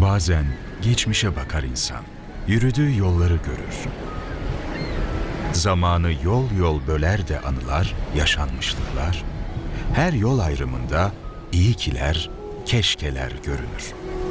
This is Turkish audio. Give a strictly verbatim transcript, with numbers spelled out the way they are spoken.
Bazen geçmişe bakar insan, yürüdüğü yolları görür. Zamanı yol yol böler de anılar, yaşanmışlıklar. Her yol ayrımında iyi kiler, keşkeler görünür.